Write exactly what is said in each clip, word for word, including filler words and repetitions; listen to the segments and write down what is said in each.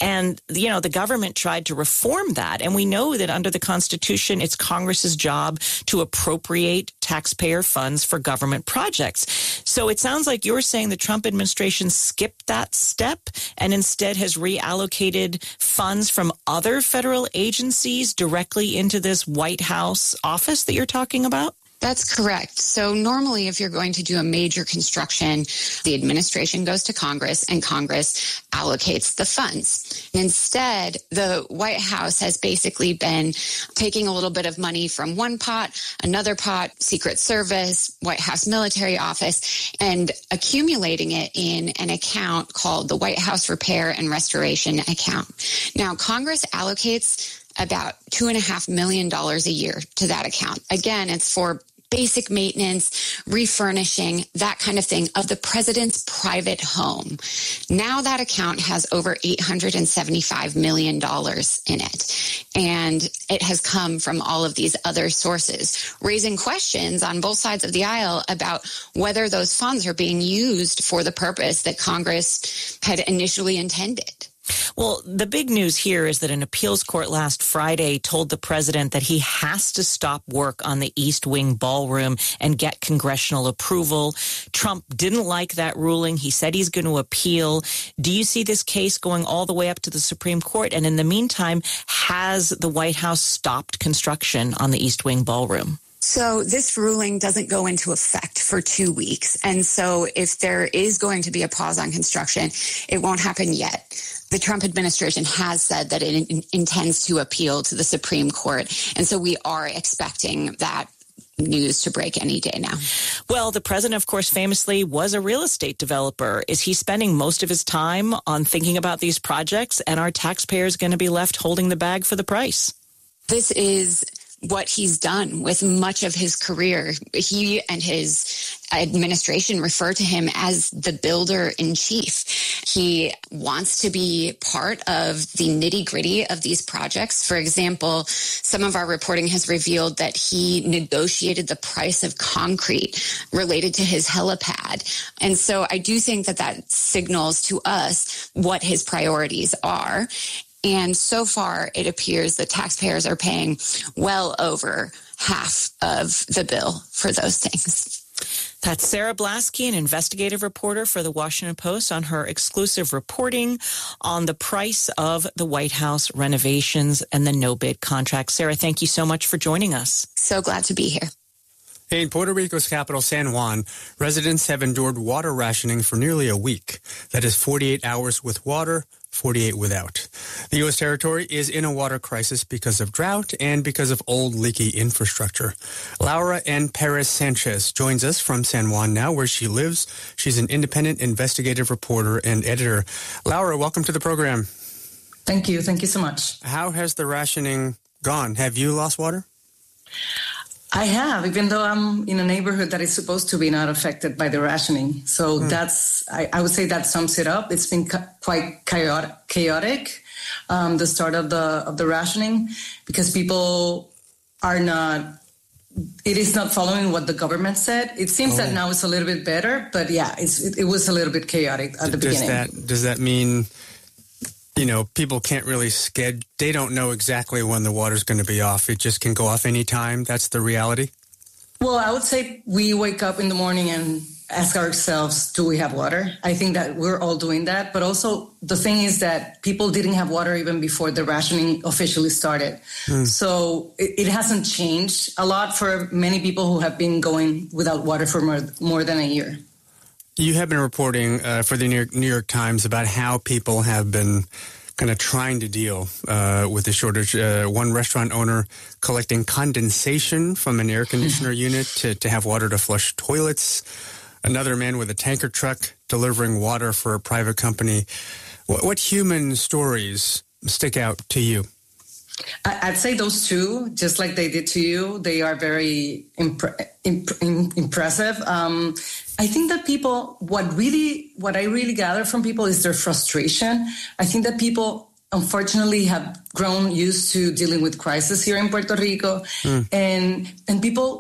And, you know, the government tried to reform that. And we know that under the Constitution, it's Congress's job to appropriate taxpayer funds for government projects. So it sounds like you're saying the Trump administration skipped that step and instead has reallocated funds from other federal agencies directly into this White House office that you're talking about? That's correct. So normally, if you're going to do a major construction, the administration goes to Congress and Congress allocates the funds. Instead, the White House has basically been taking a little bit of money from one pot, another pot, Secret Service, White House Military Office, and accumulating it in an account called the White House Repair and Restoration Account. Now, Congress allocates about two and a half million dollars a year to that account. Again, it's for basic maintenance, refurnishing, that kind of thing of the president's private home. Now that account has over eight hundred seventy-five million dollars in it. And it has come from all of these other sources, raising questions on both sides of the aisle about whether those funds are being used for the purpose that Congress had initially intended. Well, the big news here is that an appeals court last Friday told the president that he has to stop work on the East Wing ballroom and get congressional approval. Trump didn't like that ruling. He said he's going to appeal. Do you see this case going all the way up to the Supreme Court? And in the meantime, has the White House stopped construction on the East Wing ballroom? So this ruling doesn't go into effect for two weeks. And so if there is going to be a pause on construction, it won't happen yet. The Trump administration has said that it in- intends to appeal to the Supreme Court. And so we are expecting that news to break any day now. Well, the president, of course, famously was a real estate developer. Is he spending most of his time on thinking about these projects, and are taxpayers going to be left holding the bag for the price? This is what he's done with much of his career. He and his administration refer to him as the builder in chief. He wants to be part of the nitty-gritty of these projects. For example, some of our reporting has revealed that he negotiated the price of concrete related to his helipad. And so I do think that that signals to us what his priorities are. And so far, it appears that taxpayers are paying well over half of the bill for those things. That's Sarah Blasky, an investigative reporter for the Washington Post, on her exclusive reporting on the price of the White House renovations and the no-bid contract. Sarah, thank you so much for joining us. So glad to be here. In Puerto Rico's capital, San Juan, residents have endured water rationing for nearly a week. That is forty-eight hours with water, forty-eight without. The U S territory is in a water crisis because of drought and because of old leaky infrastructure. Laura N. Perez Sanchez joins us from San Juan now, where she lives. She's an independent investigative reporter and editor. Laura, welcome to the program. Thank you. Thank you so much. How has the rationing gone? Have you lost water? I have, even though I'm in a neighborhood that is supposed to be not affected by the rationing. So mm. that's, I, I would say that sums it up. It's been ca- quite chaotic, chaotic um, the start of the of the rationing, because people are not, it is not following what the government said. It seems oh. that now it's a little bit better, but yeah, it's, it, it was a little bit chaotic at the does beginning. That, does that mean, you know, people can't really schedule, they don't know exactly when the water's going to be off. It just can go off anytime. That's the reality? Well, I would say we wake up in the morning and ask ourselves, do we have water? I think that we're all doing that. But also the thing is that people didn't have water even before the rationing officially started. Mm. So it, it hasn't changed a lot for many people who have been going without water for more, more than a year. You have been reporting uh, for the New York, New York Times about how people have been kind of trying to deal uh, with the shortage. Uh, one restaurant owner collecting condensation from an air conditioner unit to, to have water to flush toilets. Another man with a tanker truck delivering water for a private company. What, what human stories stick out to you? I'd say those two, just like they did to you, they are very impre- imp- impressive. Um, I think that people, what really, what I really gather from people is their frustration. I think that people, unfortunately, have grown used to dealing with crisis here in Puerto Rico, mm. and and people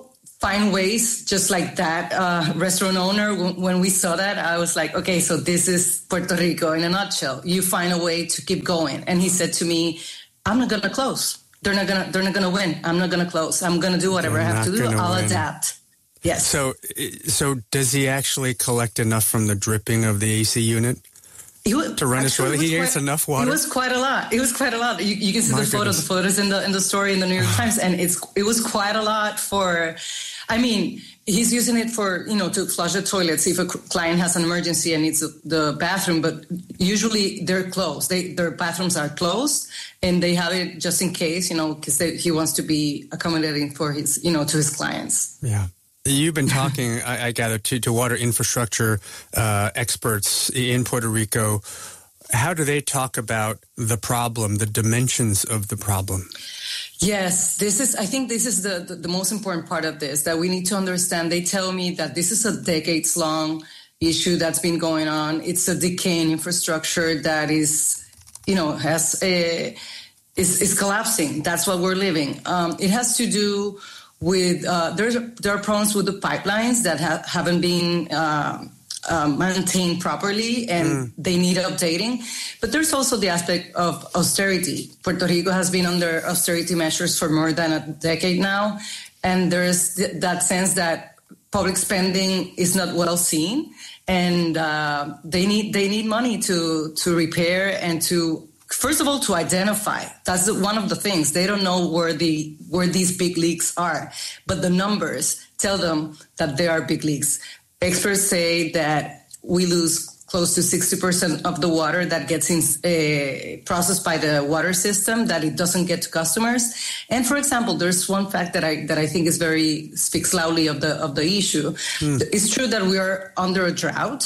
find ways, just like that uh, restaurant owner. W- when we saw that, I was like, okay, so this is Puerto Rico in a nutshell. You find a way to keep going. And he said to me, I'm not going to close. They're not going to, they're not going to win. I'm not going to close. I'm going to do whatever They're I have to do. I'll win. adapt. Yes. So, so does he actually collect enough from the dripping of the A C unit? He was, to run his toilet, he gets enough water. It was quite a lot. It was quite a lot. You, you can see My the photos, goodness. the photos in the in the story in the New York Times, and it's it was quite a lot for. I mean, he's using it for you know to flush the toilets if a client has an emergency and needs the bathroom. But usually they're closed. They their bathrooms are closed, and they have it just in case you know because he wants to be accommodating for his you know to his clients. Yeah. You've been talking, I, I gather, to, to water infrastructure uh, experts in Puerto Rico. How do they talk about the problem, the dimensions of the problem? Yes, this is, I think this is the, the, the most important part of this, that we need to understand. They tell me that this is a decades long issue that's been going on. It's a decaying infrastructure that is, you know, has a, is, is collapsing. That's what we're living. Um, it has to do with, uh, there's, there are problems with the pipelines that ha- haven't been, uh, Um, maintained properly, and mm. they need updating. But there's also the aspect of austerity. Puerto Rico has been under austerity measures for more than a decade now, and there's th- that sense that public spending is not well seen, and uh, they need they need money to to repair and to. First of all, to identify. That's one of the things. They don't know where the where these big leaks are, but the numbers tell them that there are big leaks. Experts say that we lose close to sixty percent of the water that gets in, uh, processed by the water system, that it doesn't get to customers. And for example, there's one fact that I that I think is very speaks loudly of the of the issue. Mm. It's true that we are under a drought,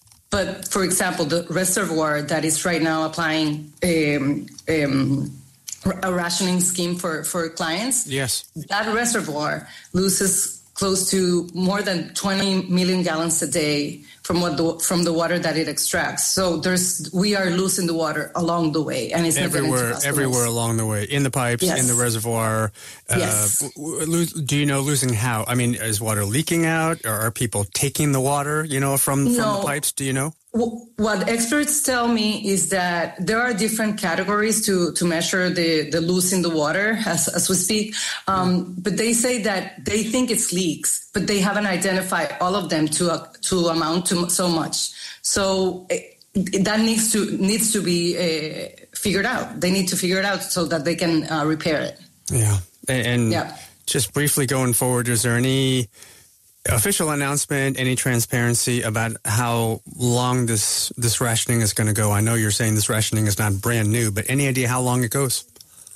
but for example, the reservoir that is right now applying um, um, a rationing scheme for, for clients, yes, that reservoir loses close to more than twenty million gallons a day from what the, from the water that it extracts. So there's we are losing the water along the way, and it's everywhere, everywhere along the way, in the pipes, yes. in the reservoir. Yes. Uh, lo- do you know losing how? I mean, is water leaking out, or are people taking the water, you know, from, from no. the pipes? Do you know? What experts tell me is that there are different categories to, to measure the, the losing the water as, as we speak. Um, but they say that they think it's leaks, but they haven't identified all of them to uh, to amount to so much. So it, that needs to needs to be uh, figured out. They need to figure it out so that they can uh, repair it. Yeah. And, and yeah. just briefly going forward, is there any official announcement, any transparency about how long this this rationing is going to go? I know you're saying this rationing is not brand new, but any idea how long it goes?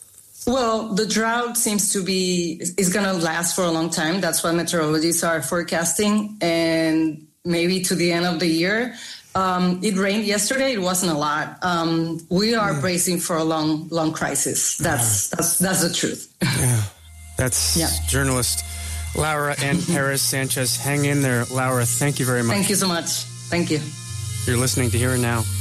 Well, the drought seems to be is going to last for a long time. That's what meteorologists are forecasting, and maybe to the end of the year. Um, it rained yesterday. It wasn't a lot. Um, we are mm. bracing for a long, long crisis. That's yeah. that's that's the truth. Yeah, that's yeah. journalist Laura Ann Perez Sanchez. Hang in there, Laura. Thank you very much. Thank you so much. Thank you. You're listening to Here and Now.